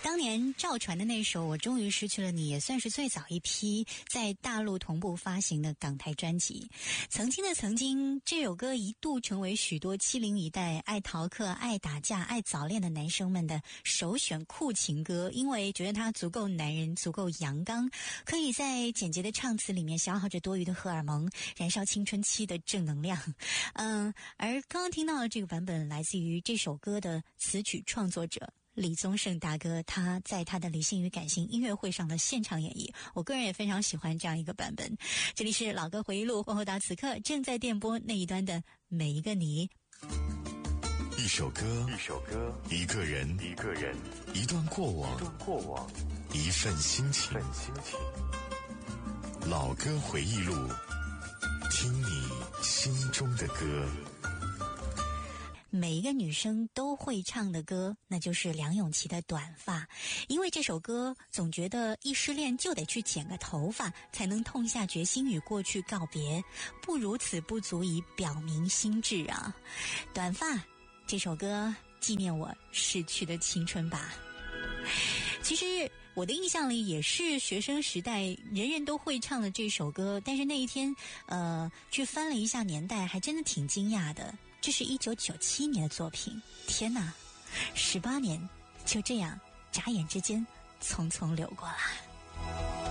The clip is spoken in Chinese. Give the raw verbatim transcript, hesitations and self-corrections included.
当年赵传的那首《我终于失去了你》也算是最早一批在大陆同步发行的港台专辑。曾经的曾经，这首歌一度成为许多七零一代爱逃课、爱打架、爱早恋的男生们的首选酷情歌，因为觉得它足够男人，足够阳刚，可以在简洁的唱词里面消耗着多余的荷尔蒙，燃烧青春期的正能量。嗯，而刚刚听到的这个版本来自于这首歌的词曲创作者李宗盛大哥，他在他的理性与感性音乐会上的现场演绎，我个人也非常喜欢这样一个版本。这里是老歌回忆录，问候到此刻正在电波那一端的每一个你。 一首歌， 一首歌， 一个人， 一个人， 一段过往， 一段过往， 一份心情， 一份心情。 老歌回忆录，听你心中的歌。 每一个女生都会唱的歌，那就是梁咏琪的《短发》。因为这首歌总觉得一失恋就得去剪个头发，才能痛下决心与过去告别，不如此不足以表明心志啊。短发这首歌纪念我逝去的青春吧。其实我的印象里也是学生时代人人都会唱的这首歌，但是那一天呃，去翻了一下年代，还真的挺惊讶的。这是一九九七年的作品，天哪，十八年就这样眨眼之间匆匆流过了。